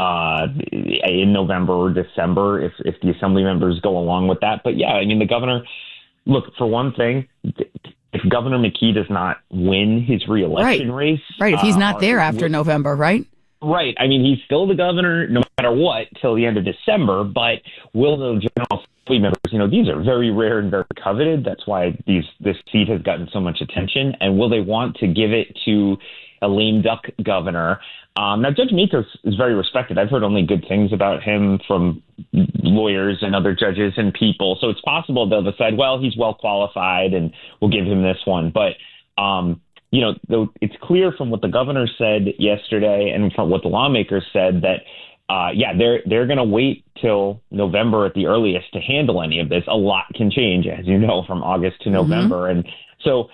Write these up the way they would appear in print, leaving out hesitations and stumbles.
in November or December if the assembly members go along with that. But yeah, I mean, the governor, look, for one thing, if Governor McKee does not win his reelection race. Right. If he's not there after November, right? Right. I mean, he's still the governor no matter what till the end of December. But will the General Assembly members, these are very rare and very coveted. That's why this seat has gotten so much attention. And will they want to give it to a lame duck governor? Now, Judge Matos is very respected. I've heard only good things about him from lawyers and other judges and people. So it's possible they'll decide, well, he's well qualified and we'll give him this one. But, though it's clear from what the governor said yesterday and from what the lawmakers said that, they're going to wait till November at the earliest to handle any of this. A lot can change, as you know, from August to November. And so,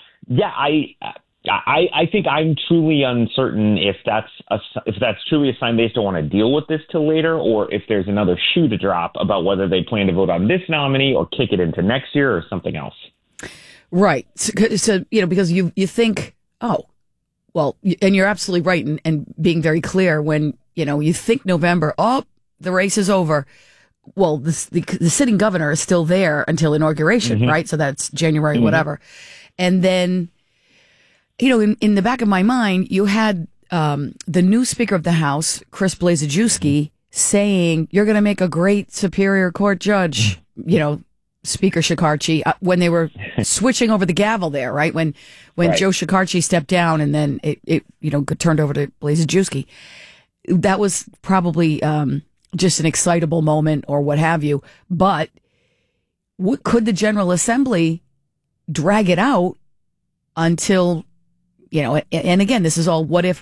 I think I'm truly uncertain if that's truly a sign they just don't want to deal with this till later, or if there's another shoe to drop about whether they plan to vote on this nominee or kick it into next year or something else. Right. So because you think, oh, well, and you're absolutely right, and being very clear when you think November, the race is over. Well, the sitting governor is still there until inauguration, right? So that's January, whatever, and then. In the back of my mind, you had the new Speaker of the House, Chris Blazejewski, saying, you're going to make a great Superior Court judge, Speaker Shekarchi, when they were switching over the gavel there, right? When Joe Shekarchi stepped down and then it turned over to Blazejewski. That was probably just an excitable moment or what have you. But could the General Assembly drag it out until... and again, this is all what if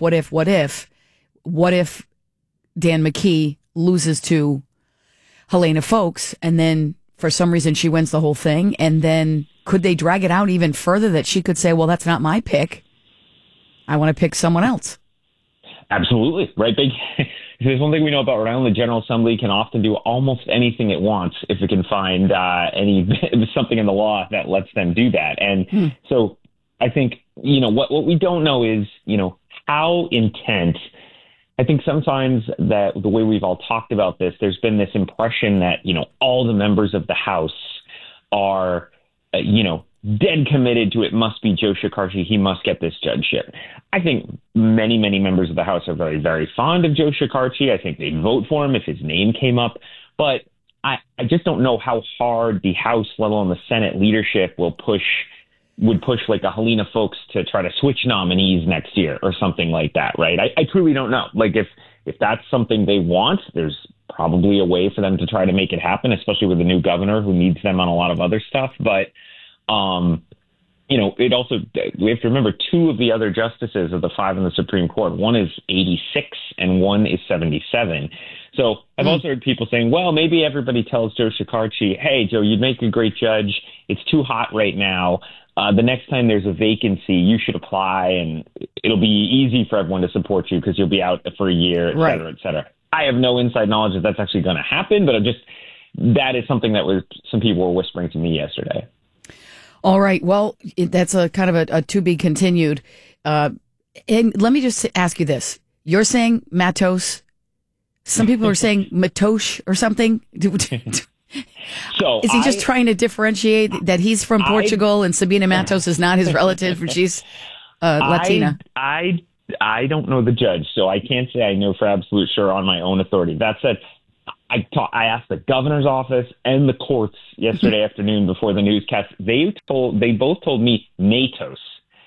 Dan McKee loses to Helena Foulkes and then for some reason she wins the whole thing, and then could they drag it out even further that she could say, well, that's not my pick. I want to pick someone else. Absolutely. Right. There's one thing we know about Rhode Island. The General Assembly can often do almost anything it wants if it can find something in the law that lets them do that. And so I think, what we don't know is, how intent. I think sometimes that the way we've all talked about this, there's been this impression that, all the members of the House are, dead committed to it must be Joe Shekarchi. He must get this judgeship. I think many, many members of the House are very, very fond of Joe Shekarchi. I think they'd vote for him if his name came up. But I just don't know how hard the House, let alone the Senate leadership, would push like a Helena Foulkes to try to switch nominees next year or something like that, right? I truly don't know. Like if that's something they want, there's probably a way for them to try to make it happen, especially with the new governor who needs them on a lot of other stuff. But, it also, we have to remember two of the other justices of the five in the Supreme Court, one is 86 and one is 77. So I've also heard people saying, well, maybe everybody tells Joe Shekarchi, hey, Joe, you'd make a great judge. It's too hot right now. The next time there's a vacancy, you should apply, and it'll be easy for everyone to support you because you'll be out for a year, et cetera, et cetera. I have no inside knowledge that that's actually going to happen, but that is something that some people were whispering to me yesterday. All right. Well, that's a kind of a to be continued. And let me just ask you this. You're saying Matos. Some people are saying Matosh or something. So is he just trying to differentiate that he's from Portugal and Sabina Matos is not his relative, and she's Latina? I don't know the judge, so I can't say I know for absolute sure on my own authority. That said, I asked the governor's office and the courts yesterday afternoon before the newscast. They both told me Matos.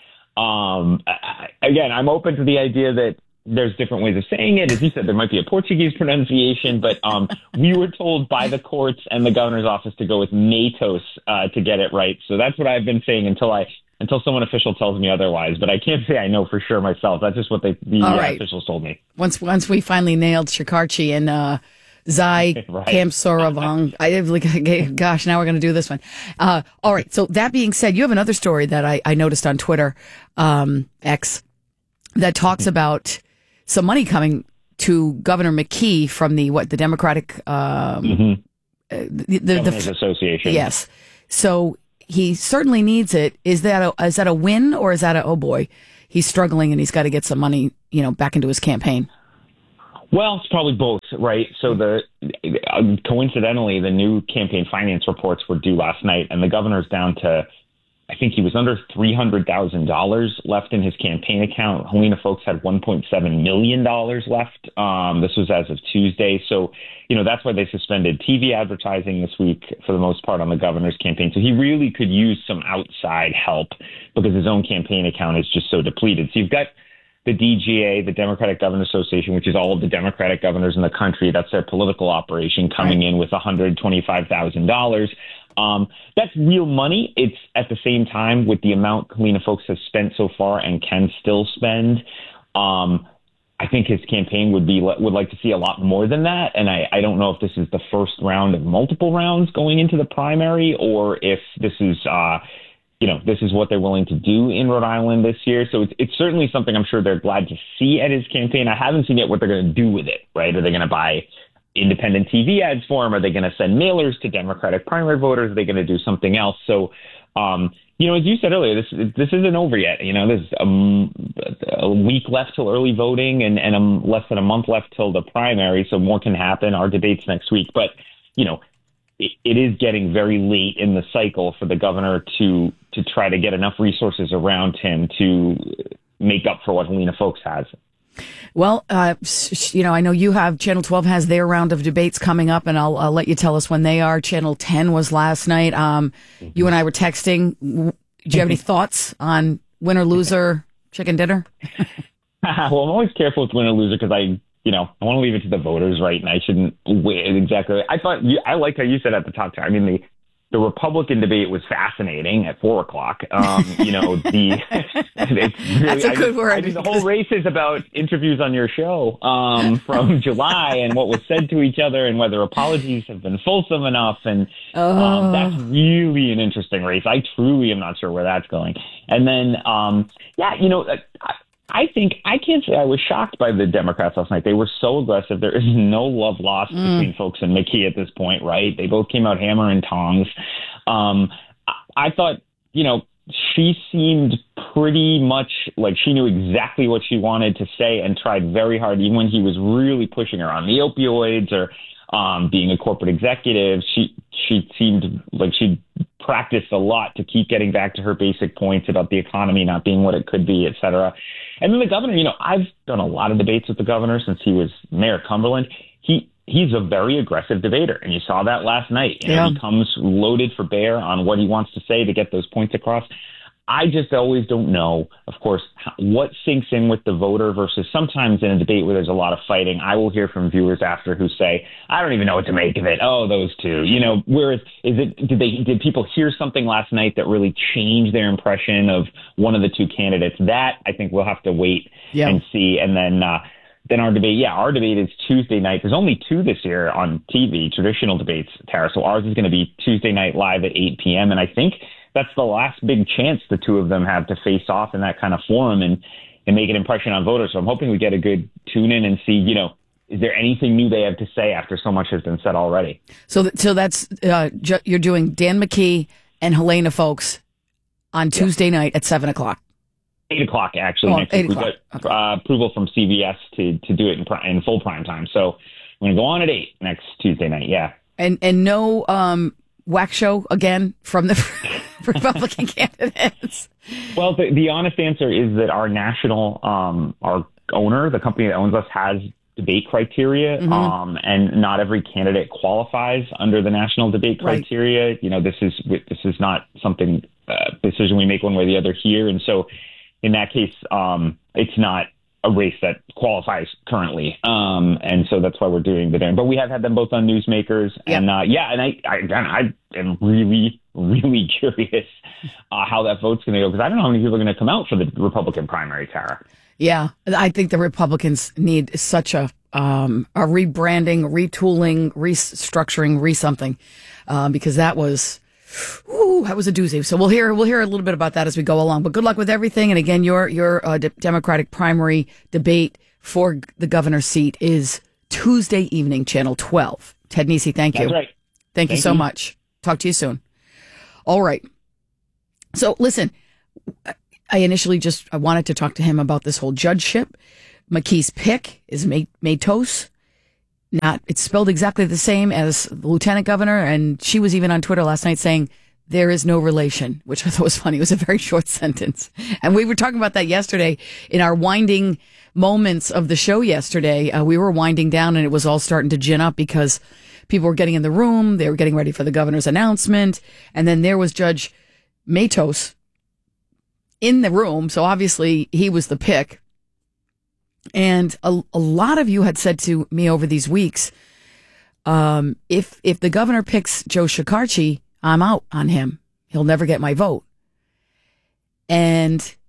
Again, I'm open to the idea that there's different ways of saying it. As you said, there might be a Portuguese pronunciation, but we were told by the courts and the governor's office to go with Matos to get it right. So that's what I've been saying until someone official tells me otherwise. But I can't say I know for sure myself. That's just what the officials told me. Once we finally nailed Shekarchi and Zai Kamsoravong, gosh, now we're going to do this one. All right. So that being said, you have another story that I noticed on Twitter, X, that talks about some money coming to Governor McKee from the Democratic the Association. Yes. So he certainly needs it. Is that a win, or is that oh boy, he's struggling and he's got to get some money, back into his campaign? Well, it's probably both, right? So coincidentally, the new campaign finance reports were due last night, and the governor's down to, I think he was under $300,000 left in his campaign account. Helena Foulkes had $1.7 million left. This was as of Tuesday. So, that's why they suspended TV advertising this week for the most part on the governor's campaign. So he really could use some outside help because his own campaign account is just so depleted. So you've got the DGA, the Democratic Governors Association, which is all of the Democratic governors in the country. That's their political operation, coming in with $125,000. That's real money. It's at the same time with the amount Helena Foulkes has spent so far and can still spend. I think his campaign would like to see a lot more than that. And I don't know if this is the first round of multiple rounds going into the primary, or if this is this is what they're willing to do in Rhode Island this year. So it's certainly something I'm sure they're glad to see at his campaign. I haven't seen yet what they're going to do with it, right? Are they going to buy independent TV ads for him? Are they going to send mailers to Democratic primary voters? Are they going to do something else? So, as you said earlier, this isn't over yet. There's a week left till early voting and less than a month left till the primary. So more can happen. Our debate's next week. But, it is getting very late in the cycle for the governor to try to get enough resources around him to make up for what Helena Foulkes has. Well, I know you have Channel 12 has their round of debates coming up, and I'll let you tell us when they are. Channel 10 was last night. You and I were texting. Do you have any thoughts on winner, loser, chicken dinner? Well, I'm always careful with winner, loser because I want to leave it to the voters, right? And I shouldn't wait exactly. I like how you said at the top. I mean, the Republican debate was fascinating at 4:00. That's a good word. The whole race is about interviews on your show from July and what was said to each other and whether apologies have been fulsome enough. And that's really an interesting race. I truly am not sure where that's going. And then, I can't say I was shocked by the Democrats last night. They were so aggressive. There is no love lost between Foulkes and McKee at this point, right? They both came out hammer and tongs. I thought, she seemed pretty much like she knew exactly what she wanted to say and tried very hard, even when he was really pushing her on the opioids or being a corporate executive. She seemed like she practiced a lot to keep getting back to her basic points about the economy not being what it could be, et cetera. And then the governor, I've done a lot of debates with the governor since he was Mayor of Cumberland. He's a very aggressive debater, and you saw that last night. He comes loaded for bear on what he wants to say to get those points across. I just always don't know, of course, what sinks in with the voter versus sometimes in a debate where there's a lot of fighting. I will hear from viewers after who say, I don't even know what to make of it. Oh, those two, whereas did people hear something last night that really changed their impression of one of the two candidates? That I think we'll have to wait and see. And then our debate is Tuesday night. There's only two this year on TV, traditional debates, Tara. So ours is going to be Tuesday night live at 8 p.m. And I think that's the last big chance the two of them have to face off in that kind of forum and make an impression on voters. So I'm hoping we get a good tune in and see, is there anything new they have to say after so much has been said already? So that's you're doing Dan McKee and Helena Foulkes on Tuesday night at 7:00. 8:00 actually. Next week. We got approval from CBS to do it in full prime time. So we're going to go on at 8 next Tuesday night. Yeah. And no whack show again from the Republican candidates? Well, the honest answer is that our national, our owner, the company that owns us, has debate criteria, and not every candidate qualifies under the national debate criteria. Right. This is not something decision we make one way or the other here, and so in that case, it's not a race that qualifies currently. And so that's why we're doing the damn. But we have had them both on Newsmakers. Yep. And I am really, really curious how that vote's going to go, because I don't know how many people are going to come out for the Republican primary, Tara. Yeah, I think the Republicans need such a rebranding, retooling, restructuring, something, because that was a doozy. So we'll hear a little bit about that as we go along. But good luck with everything. And again, your Democratic primary debate for the governor's seat is Tuesday evening, Channel 12. Ted Nesi, thank you. That's right. Thank you so much. Talk to you soon. All right. So listen, I initially I wanted to talk to him about this whole judgeship, McKee's pick is Matos. It's spelled exactly the same as the lieutenant governor, and she was even on Twitter last night saying there is no relation, which I thought was funny. It was a very short sentence. And we were talking about that yesterday in our winding moments of the show yesterday. We were winding down and it was all starting to gin up because people were getting in the room. They were getting ready for the governor's announcement. And then there was Judge Matos in the room. So obviously he was the pick. And a lot of you had said to me over these weeks, if the governor picks Joe Shekarchi, I'm out on him. He'll never get my vote. And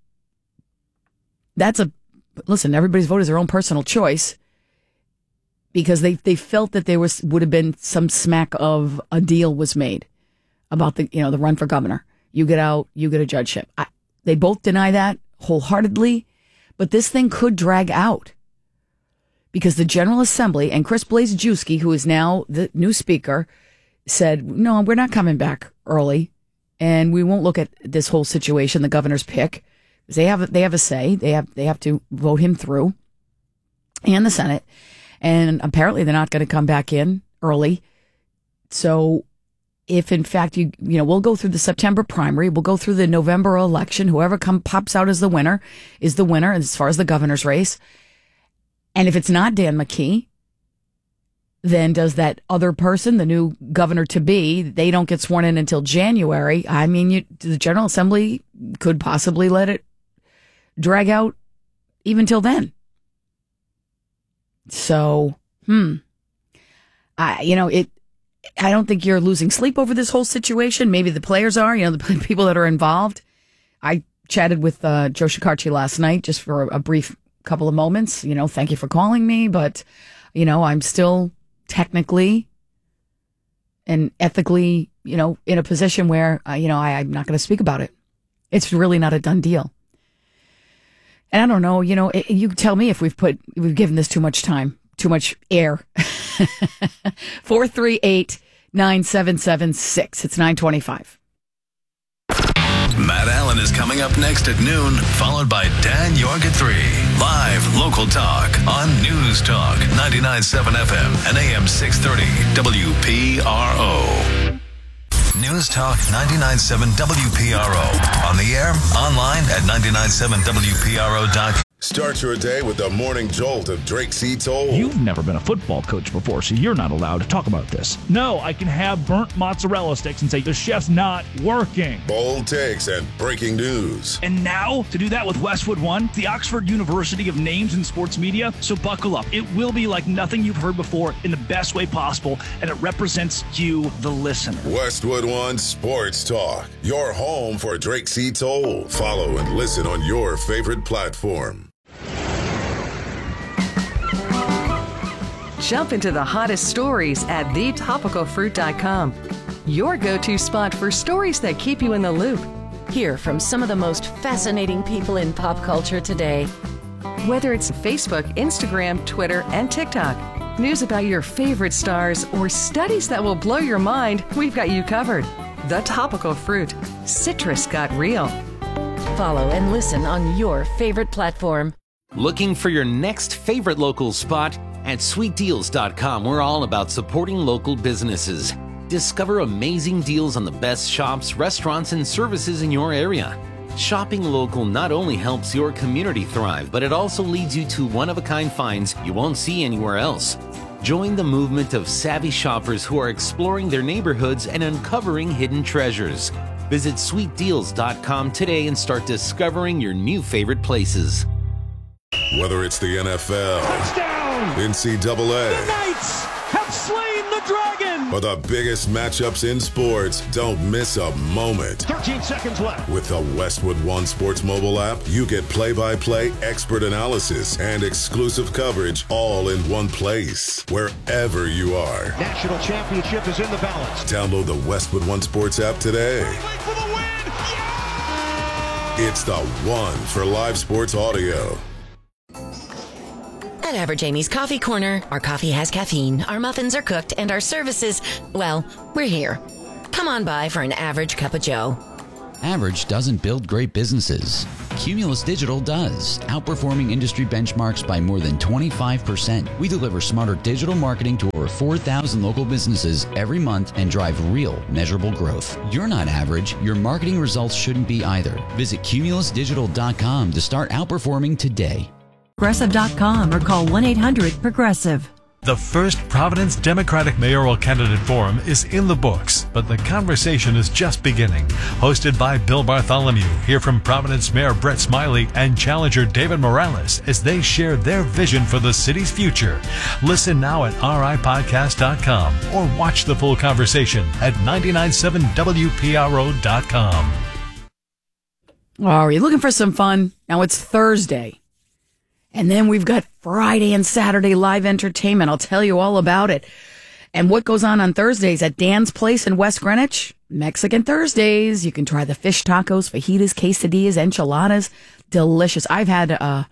listen, everybody's vote is their own personal choice, because they felt that there would have been some smack of a deal was made about the run for governor. You get out, you get a judgeship. They both deny that wholeheartedly, but this thing could drag out because the General Assembly and Chris Blazejewski, who is now the new speaker, said, no, we're not coming back early, and we won't look at this whole situation, the governor's pick. They have a say. They have to vote him through, and the Senate. And apparently they're not going to come back in early. So if in fact we'll go through the September primary, we'll go through the November election. Whoever pops out as the winner is the winner as far as the governor's race. And if it's not Dan McKee, then does that other person, the new governor to be, they don't get sworn in until January. I mean, the General Assembly could possibly let it drag out even till then. So, I don't think you're losing sleep over this whole situation. Maybe the players are, the people that are involved. I chatted with Joe Shekarchi last night just for a brief couple of moments. Thank you for calling me, but I'm still technically and ethically, in a position where, I'm not going to speak about it. It's really not a done deal. And I don't know, you tell me if we've given this too much time, too much air. 438-9776. It's 9:25. Matt Allen is coming up next at noon, followed by Dan York at 3. Live local talk on News Talk 99.7 FM and AM 630 WPRO. News Talk 99.7 WPRO. On the air, online at 997WPRO.com. Start your day with the morning jolt of Drake C. Toll. You've never been a football coach before, so you're not allowed to talk about this. No, I can have burnt mozzarella sticks and say the chef's not working. Bold takes and breaking news. And now, to do that with Westwood One, the Oxford University of Names in Sports Media. So buckle up. It will be like nothing you've heard before in the best way possible, and it represents you, the listener. Westwood One Sports Talk. Your home for Drake C. Toll. Follow and listen on your favorite platform. Jump into the hottest stories at thetopicalfruit.com. Your go-to spot for stories that keep you in the loop. Hear from some of the most fascinating people in pop culture today. Whether it's Facebook, Instagram, Twitter, and TikTok, news about your favorite stars, or studies that will blow your mind, we've got you covered. The Topical Fruit. Citrus got real. Follow and listen on your favorite platform. Looking for your next favorite local spot? At sweetdeals.com, we're all about supporting local businesses. Discover amazing deals on the best shops, restaurants, and services in your area. Shopping local not only helps your community thrive, but it also leads you to one-of-a-kind finds you won't see anywhere else. Join the movement of savvy shoppers who are exploring their neighborhoods and uncovering hidden treasures. Visit sweetdeals.com today and start discovering your new favorite places. Whether it's the NFL, touchdown, NCAA, the Knights have slain the dragon, or the biggest matchups in sports, don't miss a moment. 13 seconds left. With the Westwood One Sports mobile app, you get play-by-play expert analysis and exclusive coverage all in one place, wherever you are. National championship is in the balance. Download the Westwood One Sports app today. For the win! Yeah! It's the one for live sports audio. At Average Amy's Coffee Corner, our coffee has caffeine, our muffins are cooked, and our services, well, we're here. Come on by for an average cup of joe. Average doesn't build great businesses. Cumulus Digital does, outperforming industry benchmarks by more than 25%. We deliver smarter digital marketing to over 4,000 local businesses every month and drive real, measurable growth. You're not average. Your marketing results shouldn't be either. Visit cumulusdigital.com to start outperforming today. Progressive.com or call 1-800-PROGRESSIVE. The first Providence Democratic Mayoral Candidate Forum is in the books, but the conversation is just beginning. Hosted by Bill Bartholomew, hear from Providence Mayor Brett Smiley and challenger David Morales as they share their vision for the city's future. Listen now at ripodcast.com or watch the full conversation at 997wpro.com. Are you looking for some fun? Now it's Thursday. And then we've got Friday and Saturday live entertainment. I'll tell you all about it. And what goes on Thursdays at Dan's Place in West Greenwich? Mexican Thursdays. You can try the fish tacos, fajitas, quesadillas, enchiladas. Delicious. I've had the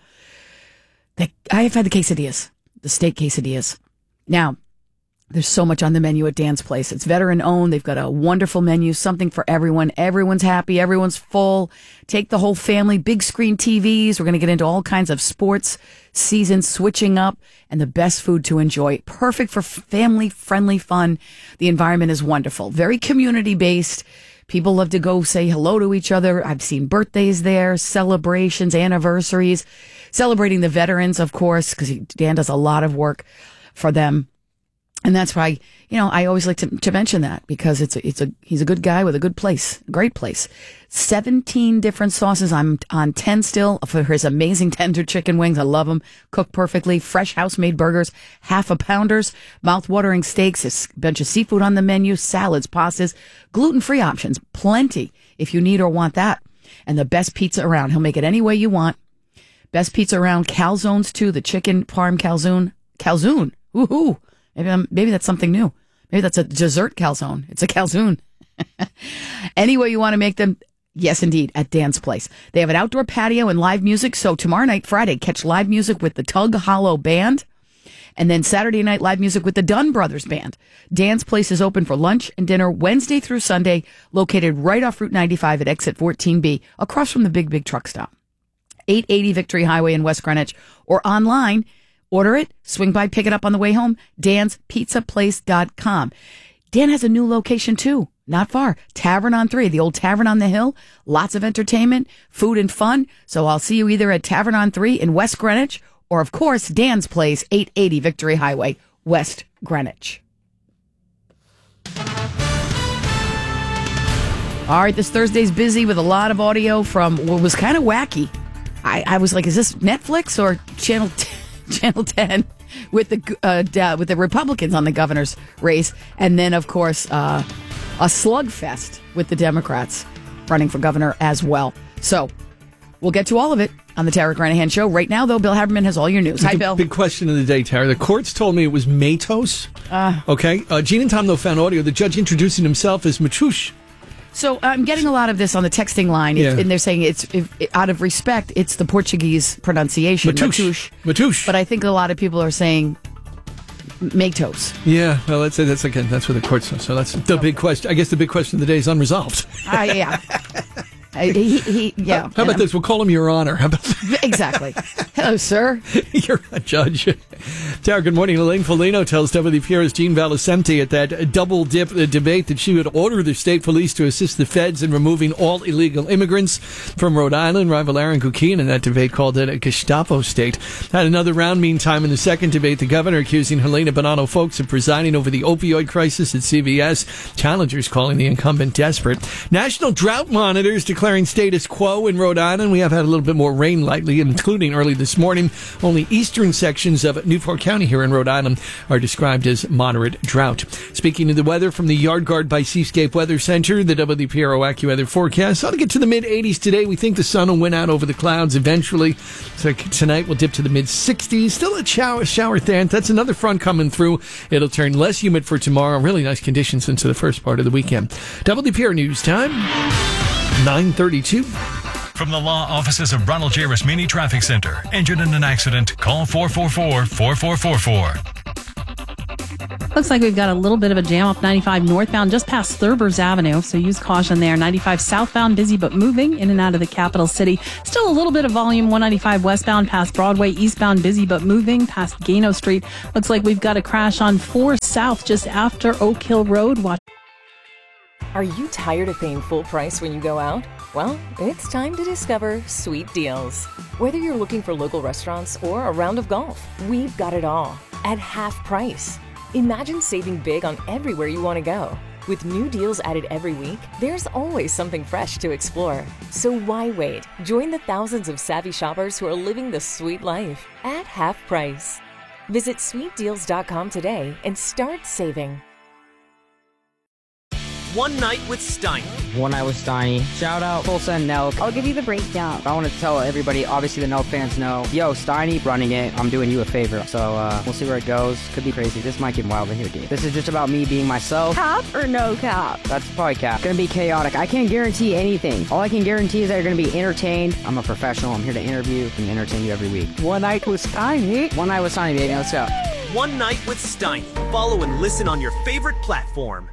quesadillas, the steak quesadillas. Now, there's so much on the menu at Dan's Place. It's veteran owned. They've got a wonderful menu, something for everyone. Everyone's happy. Everyone's full. Take the whole family, big screen TVs. We're going to get into all kinds of sports seasons, switching up, and the best food to enjoy. Perfect for family friendly fun. The environment is wonderful. Very community based. People love to go say hello to each other. I've seen birthdays there, celebrations, anniversaries, celebrating the veterans, of course, because Dan does a lot of work for them. And that's why, I always like to mention that, because he's a good guy with a good place, great place. 17 different sauces. I'm on 10 still for his amazing tender chicken wings. I love them. Cooked perfectly. Fresh house-made burgers, half a pounders, mouth-watering steaks, a bunch of seafood on the menu, salads, pastas, gluten-free options, plenty if you need or want that. And the best pizza around. He'll make it any way you want. Best pizza around. Calzones too. The chicken parm calzone. Calzone. Woohoo. Maybe that's something new. Maybe that's a dessert calzone. It's a calzone. Any way you want to make them, yes, indeed, at Dan's Place. They have an outdoor patio and live music. So tomorrow night, Friday, catch live music with the Tug Hollow Band. And then Saturday night, live music with the Dunn Brothers Band. Dan's Place is open for lunch and dinner Wednesday through Sunday, located right off Route 95 at exit 14B, across from the big truck stop. 880 Victory Highway in West Greenwich, or online. Order it, swing by, pick it up on the way home, danspizzaplace.com. Dan has a new location too, not far. Tavern on 3, the old Tavern on the Hill. Lots of entertainment, food and fun. So I'll see you either at Tavern on 3 in West Greenwich, or of course, Dan's Place, 880 Victory Highway, West Greenwich. All right, this Thursday's busy with a lot of audio from what was kind of wacky. I was like, is this Netflix or Channel 10 with the Republicans on the governor's race, and then of course a slugfest with the Democrats running for governor as well. So we'll get to all of it on the Tara Granahan Show. Right now, though, Bill Haberman has all your news. Hi, Bill. Big question of the day, Tara. The courts told me it was Matos. Okay. Gene and Tom, though, found audio. The judge introducing himself as Matush. So I'm getting a lot of this on the texting line, and they're saying out of respect, it's the Portuguese pronunciation, Matush. But I think a lot of people are saying Matos. Yeah, well, that's what the court says. So that's the big question. I guess the big question of the day is unresolved. Yeah. How about this? We'll call him Your Honor. How about that? Exactly. Hello, sir. You're a judge. Tara, good morning. Elaine Foligno tells WPR's Gene Valicenti at that double dip debate that she would order the state police to assist the feds in removing all illegal immigrants from Rhode Island. Rival Aaron Kukin in that debate called it a Gestapo state. Had another round, meantime, in the second debate. The governor accusing Helena Bonanno Folks of presiding over the opioid crisis at CVS. Challengers calling the incumbent desperate. National drought monitors declaring status quo in Rhode Island. We have had a little bit more rain lately, including early this morning. Only eastern sections of Newport County here in Rhode Island are described as moderate drought. Speaking of the weather from the Yard Guard by Seascape Weather Center, the WPRO AccuWeather forecast ought to get to the mid-80s today. We think the sun will win out over the clouds eventually. So tonight we'll dip to the mid-60s. Still a shower there. That's another front coming through. It'll turn less humid for tomorrow. Really nice conditions into the first part of the weekend. WPR News Time, 9:32. From the law offices of Ronald J. Rasmini Traffic Center. Injured in an accident? Call 444-4444. Looks like we've got a little bit of a jam off 95 northbound just past Thurbers Avenue, so use caution there. 95 southbound busy but moving in and out of the capital city. Still a little bit of volume. 195 westbound past Broadway, eastbound busy but moving past Gano Street. Looks like we've got a crash on 4 South just after Oak Hill Road. Watch. Are you tired of paying full price when you go out? Well, it's time to discover Sweet Deals. Whether you're looking for local restaurants or a round of golf, we've got it all at half price. Imagine saving big on everywhere you want to go. With new deals added every week, there's always something fresh to explore. So why wait? Join the thousands of savvy shoppers who are living the sweet life at half price. Visit sweetdeals.com today and start saving. One Night with Steiny. One Night with Steiny. Shout out Tulsa and Nelk. I'll give you the breakdown. I want to tell everybody, obviously the Nelk fans know, yo, Steiny running it. I'm doing you a favor. So we'll see where it goes. Could be crazy. This might get wild in here, dude. This is just about me being myself. Cap or no cap? That's probably cap. Gonna be chaotic. I can't guarantee anything. All I can guarantee is that you're gonna be entertained. I'm a professional. I'm here to interview and entertain you every week. One Night with Steiny. One Night with Steiny, baby. Let's go. One Night with Steiny. Follow and listen on your favorite platform.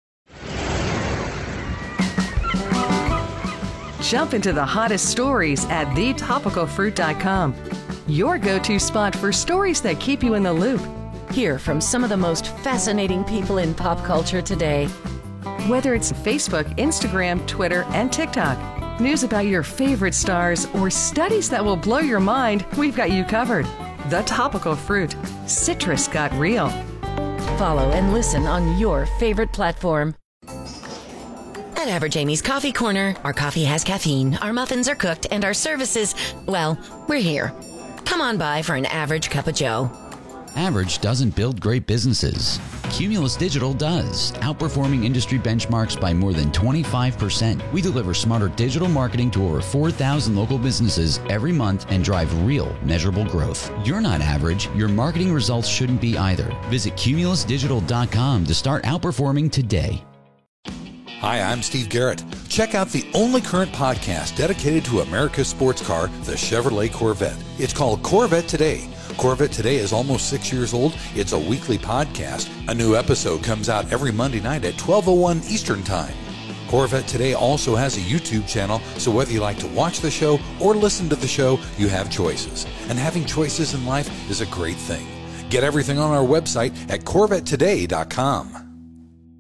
Jump into the hottest stories at thetopicalfruit.com. Your go-to spot for stories that keep you in the loop. Hear from some of the most fascinating people in pop culture today. Whether it's Facebook, Instagram, Twitter, and TikTok, news about your favorite stars, or studies that will blow your mind, we've got you covered. The Topical Fruit. Citrus got real. Follow and listen on your favorite platform. At Average Amy's Coffee Corner, our coffee has caffeine, our muffins are cooked, and our services, well, we're here. Come on by for an average cup of joe. Average doesn't build great businesses. Cumulus Digital does, outperforming industry benchmarks by more than 25%. We deliver smarter digital marketing to over 4,000 local businesses every month and drive real, measurable growth. You're not average. Your marketing results shouldn't be either. Visit cumulusdigital.com to start outperforming today. Hi, I'm Steve Garrett. Check out the only current podcast dedicated to America's sports car, the Chevrolet Corvette. It's called Corvette Today. Corvette Today is almost 6 years old. It's a weekly podcast. A new episode comes out every Monday night at 12:01 Eastern Time. Corvette Today also has a YouTube channel, so whether you like to watch the show or listen to the show, you have choices. And having choices in life is a great thing. Get everything on our website at CorvetteToday.com.